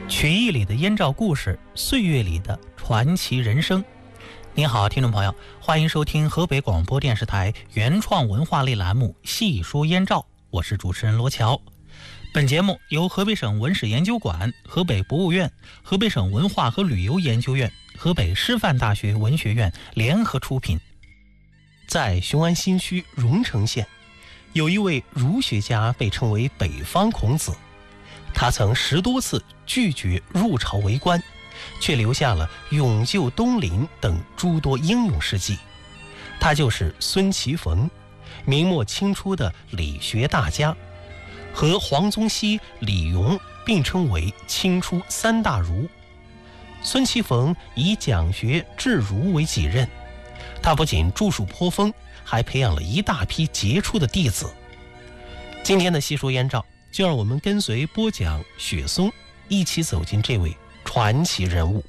曲艺里的燕赵故事，岁月里的传奇人生。您好，听众朋友，欢迎收听河北广播电视台原创文化类栏目《细说燕赵》，我是主持人罗乔。本节目由河北省文史研究馆、河北博物院、河北省文化和旅游研究院、河北师范大学文学院联合出品。 在雄安新区荣城县，有一位儒学家被称为北方孔子。他曾10多次拒绝入朝为官，却留下了勇救东林等诸多英勇事迹。他就是孙其逢，明末清初的理学大家，和黄宗羲、李颙并称为清初3大儒。孙其逢以讲学治儒为己任，他不仅著述颇丰，还培养了一大批杰出的弟子。今天的细说燕赵，就让我们跟随播讲雪松一起走进这位传奇人物。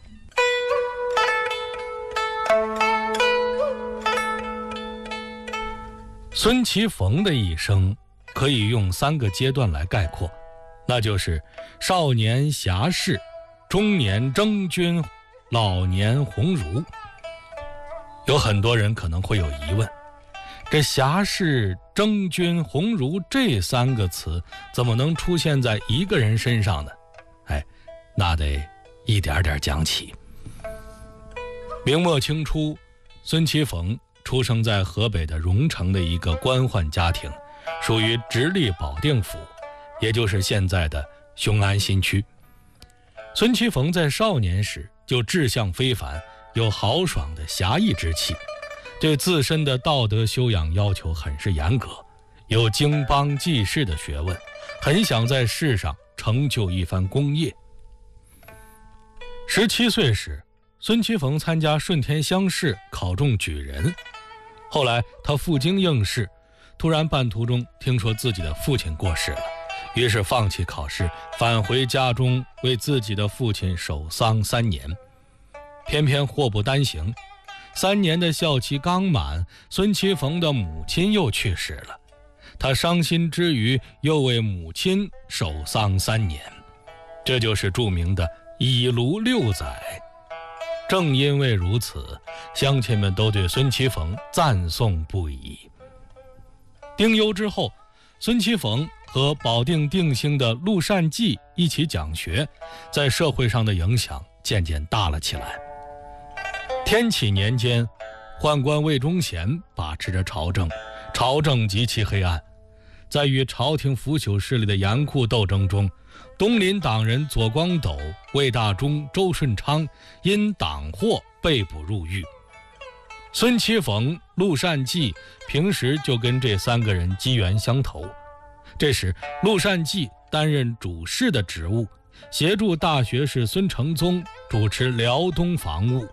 孙其逢的一生可以用3个阶段来概括，那就是少年侠士、中年征军、老年鸿儒。有很多人可能会有疑问，这侠士、征军、鸿儒这3个词怎么能出现在一个人身上呢？那得一点点讲起。明末清初，孙其逢出生在河北的荣城的一个官宦家庭，属于直隶保定府，也就是现在的雄安新区。孙其逢在少年时就志向非凡，有豪爽的侠义之气，对自身的道德修养要求很是严格，有经邦济世的学问，很想在世上成就一番功业。17岁时，孙其逢参加顺天乡试，考中举人。后来他赴京应试，突然半途中听说自己的父亲过世了，于是放弃考试，返回家中为自己的父亲守丧3年。偏偏祸不单行，3年的校期刚满，孙其逢的母亲又去世了。他伤心之余，又为母亲守丧3年，这就是著名的以庐6载。正因为如此，乡亲们都对孙其逢赞颂不已。丁忧之后，孙其逢和保定定兴的陆善济一起讲学，在社会上的影响渐渐大了起来。天启年间，宦官魏忠贤把持着朝政，朝政极其黑暗。在与朝廷腐朽势力的严酷斗争中，东林党人左光斗、魏大忠、周顺昌因党祸被捕入狱。孙其逢、陆善济平时就跟这3个人机缘相投。这时陆善济担任主事的职务，协助大学士孙承宗主持辽东防务。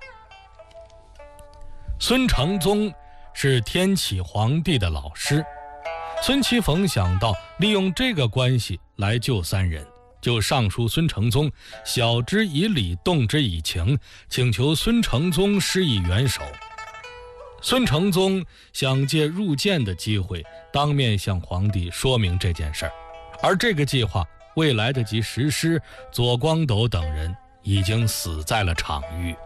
孙承宗是天启皇帝的老师，孙其逢想到利用这个关系来救3人，就上书孙承宗，晓之以理，动之以情，请求孙承宗施以援手。孙承宗想借入见的机会，当面向皇帝说明这件事儿，而这个计划未来得及实施，左光斗等人已经死在了场域。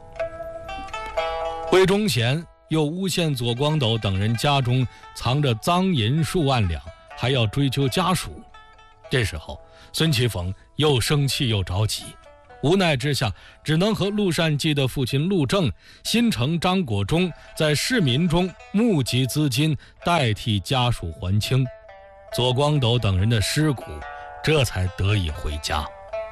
魏忠贤又诬陷左光斗等人家中藏着赃银数万两，还要追究家属。这时候孙其逢又生气又着急，无奈之下只能和陆善济的父亲陆正、新城张国忠在市民中募集资金，代替家属还清。左光斗等人的尸骨这才得以回家。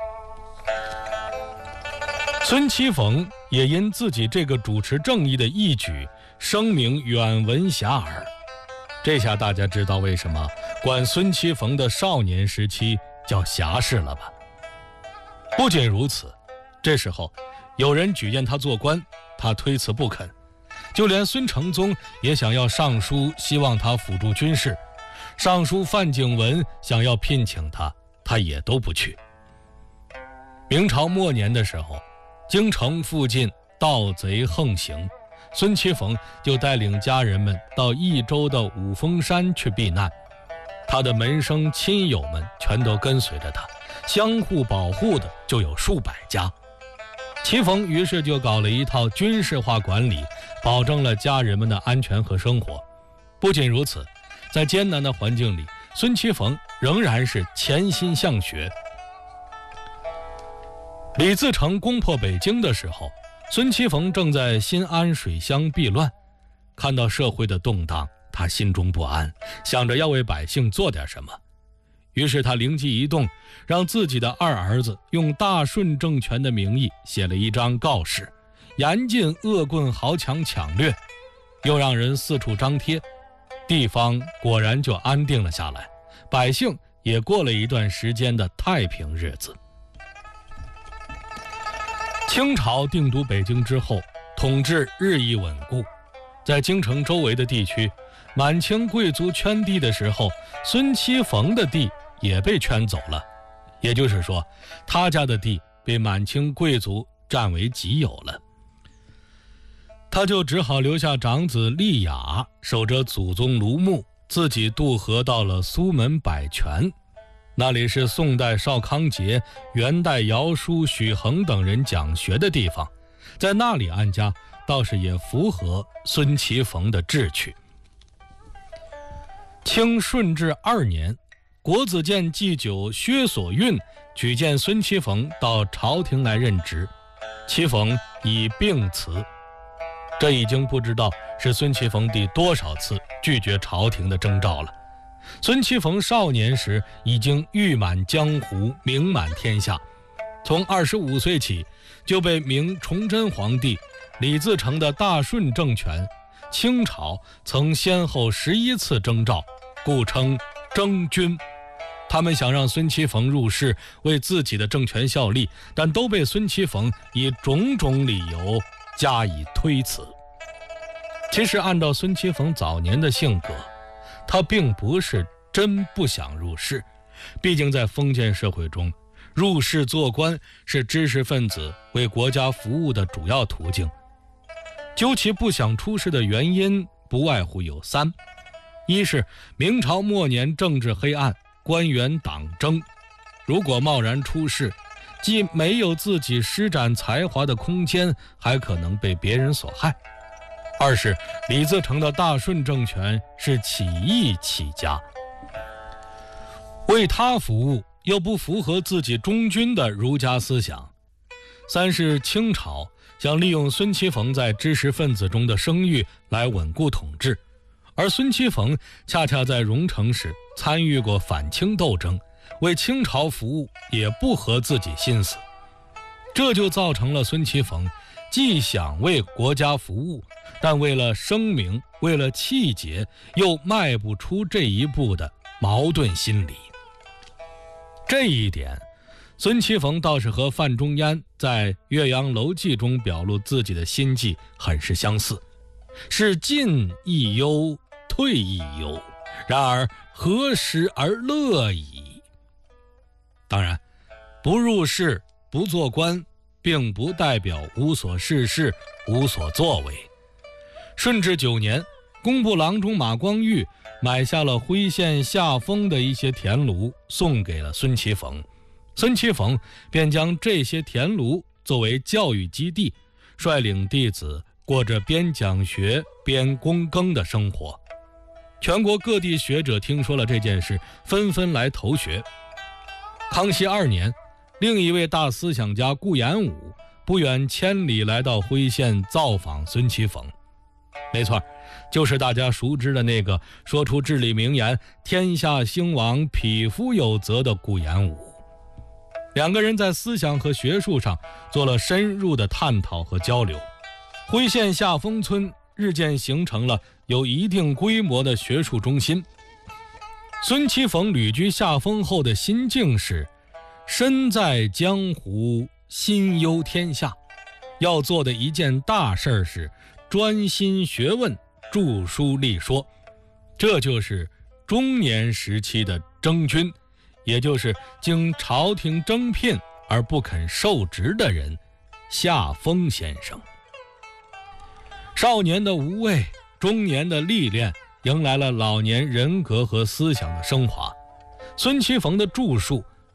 孙其逢也因自己这个主持正义的义举声名远闻遐迩。这下大家知道为什么管孙其逢的少年时期叫侠士了吧？不仅如此，这时候有人举荐他做官，他推辞不肯。就连孙承宗也想要上书，希望他辅助军事。尚书范景文想要聘请他，他也都不去。明朝末年的时候，京城附近盗贼横行，孙其逢就带领家人们到益州的五峰山去避难。他的门生亲友们全都跟随着他， 相互保护的就有数百家。齐冯于是就搞了一套军事化管理，保证了家人们的安全和生活。不仅如此，在艰难的环境里，孙其冯仍然是潜心向学。李自成攻破北京的时候，孙其冯正在新安水乡避乱，看到社会的动荡，他心中不安，想着要为百姓做点什么。于是他灵机一动，让自己的二儿子用大顺政权的名义写了一张告示，严禁恶棍豪强抢掠，又让人四处张贴，地方果然就安定了下来，百姓也过了一段时间的太平日子。清朝定都北京之后，统治日益稳固，在京城周围的地区，满清贵族圈地的时候，孙其冯的地也被圈走了，也就是说，他家的地被满清贵族占为己有了。他就只好留下长子丽雅守着祖宗庐墓，自己渡河到了苏门百泉，那里是宋代邵康节、元代姚舒、许衡等人讲学的地方，在那里安家，倒是也符合孙其冯的志趣。清顺治2年，国子监祭酒薛所运举荐孙其冯到朝廷来任职，其冯以病辞。这已经不知道是孙其冯第多少次拒绝朝廷的征召了。孙其冯少年时已经誉满江湖，名满天下，从25岁起就被明崇祯皇帝李自成的大顺政权，清朝曾先后11次征召，故称征军。他们想让孙其冯入仕，为自己的政权效力，但都被孙其冯以种种理由加以推辞。其实按照孙其冯早年的性格，他并不是真不想入仕，毕竟在封建社会中，入仕做官是知识分子为国家服务的主要途径。究其不想出仕的原因，不外乎有3：一是明朝末年政治黑暗，官员党争，如果贸然出仕，既没有自己施展才华的空间，还可能被别人所害；二是李自成的大顺政权是起义起家，为他服务又不符合自己忠君的儒家思想；三是清朝想利用孙其冯在知识分子中的声誉来稳固统治，而孙其冯恰恰在荣城时参与过反清斗争，为清朝服务也不合自己心思。这就造成了孙其冯既想为国家服务，但为了声名，为了气节，又迈不出这一步的矛盾心理。这一点，孙其冯倒是和范仲淹在《岳阳楼记》中表露自己的心迹很是相似，是进亦忧，退亦忧，然而何时而乐矣。当然，不入仕，不做官，并不代表无所事事，无所作为。顺治9年，工部郎中马光裕买下了徽县下丰的一些田庐，送给了孙其冯。孙其冯便将这些田庐作为教育基地，率领弟子过着边讲学边躬耕的生活。全国各地学者听说了这件事，纷纷来投学。康熙2年，另一位大思想家顾炎武不远千里来到徽县造访孙其冯。没错，就是大家熟知的那个说出至理名言“天下兴亡，匹夫有责”的顾炎武。两个人在思想和学术上做了深入的探讨和交流，徽县下丰村日渐形成了有一定规模的学术中心。孙其冯旅居下丰后的心境是：身在江湖，心忧天下。要做的一件大事是专心学问，著书立说。这就是中年时期的征军，也就是经朝廷征聘而不肯受职的人，夏丰先生。少年的无畏，中年的历练，迎来了老年人格和思想的升华。孙其冯的著述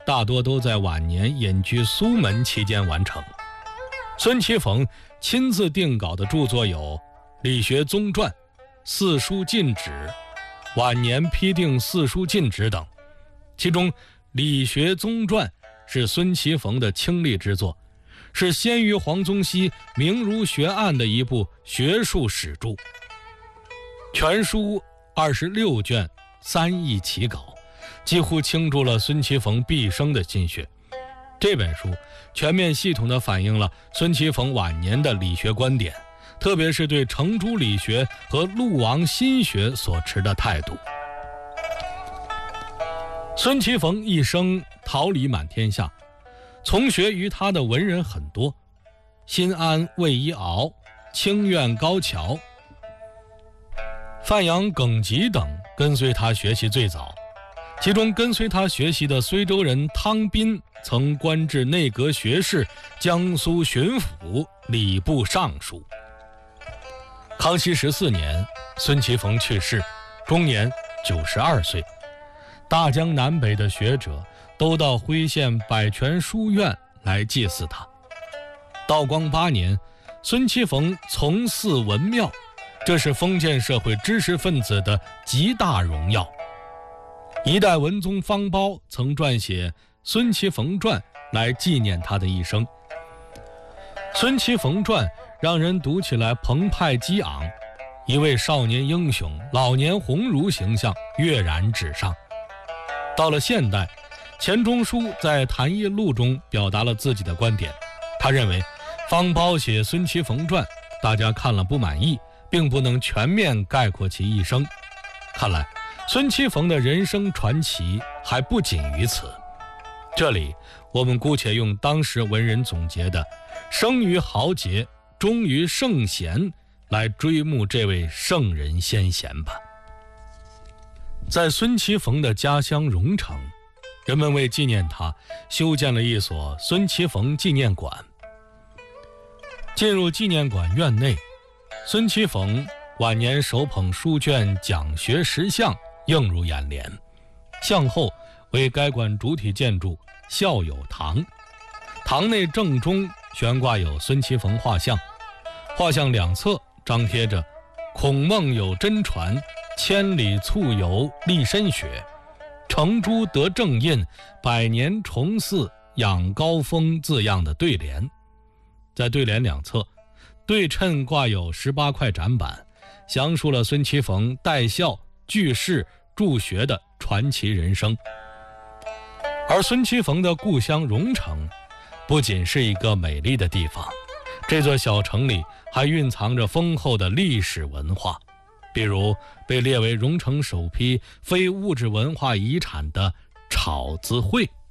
大多都在晚年隐居苏门期间完成。孙其逢亲自定稿的著作有《理学宗传》《四书禁旨》，晚年批定四书禁旨等。其中《理学宗传》是孙其逢的倾力之作，是先于黄宗羲名儒学案的一部学术史著。全书26卷，3亿起稿，几乎倾注了孙其逢毕生的心血。这本书全面系统地反映了孙其逢晚年的理学观点，特别是对程朱理学和陆王心学所持的态度。孙其逢一生桃李满天下，从学于他的文人很多，新安、魏一敖、清苑、高桥、范阳、耿吉等跟随他学习最早。其中跟随他学习的睢州人汤斌曾官至内阁学士、江苏巡抚、礼部尚书。康熙14年，孙其逢去世，终年92岁。大江南北的学者都到徽县百泉书院来祭祀他。道光8年，孙其逢从祀文庙，这是封建社会知识分子的极大荣耀。一代文宗方苞曾撰写《孙其逢传》来纪念他的一生。孙其逢传让人读起来澎湃激昂，一位少年英雄、老年鸿儒形象跃然纸上。到了现代，钱钟书在《谈艺录》中表达了自己的观点，他认为方苞写《孙其逢传》，大家看了不满意，并不能全面概括其一生。看来孙其逢的人生传奇还不仅于此。这里我们姑且用当时文人总结的生于豪杰，终于圣贤来追慕这位圣人先贤吧。在孙其逢的家乡荣城，人们为纪念他修建了一所孙其逢纪念馆。进入纪念馆院内，孙其逢晚年手捧书卷讲学石像映入眼帘，向后为该馆主体建筑孝友堂，堂内正中悬挂有孙其逢画像，画像两侧张贴着孔孟有真传，千里簇游立身学，程朱得正印，百年重祀养高峰字样的对联。在对联两侧对称挂有18块展板，详述了孙其逢带孝聚世助学的传奇人生。而孙其逢的故乡荣城不仅是一个美丽的地方，这座小城里还蕴藏着丰厚的历史文化，比如被列为荣城首批非物质文化遗产的草字会。